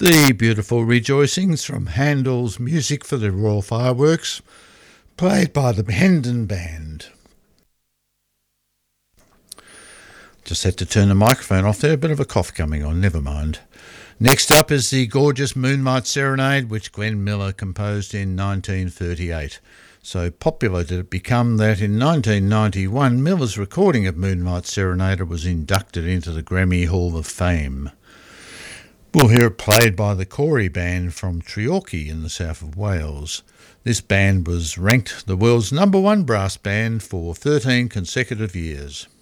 The beautiful rejoicings from Handel's Music for the Royal Fireworks, played by the Hendon Band. Just had to turn the microphone off there, a bit of a cough coming on, never mind. Next up is the gorgeous Moonlight Serenade, which Glenn Miller composed in 1938. So popular did it become that in 1991, Miller's recording of Moonlight Serenade was inducted into the Grammy Hall of Fame. We'll hear it played by the Corey Band from Treorchy in the south of Wales. This band was ranked the world's #1 brass band for 13 consecutive years.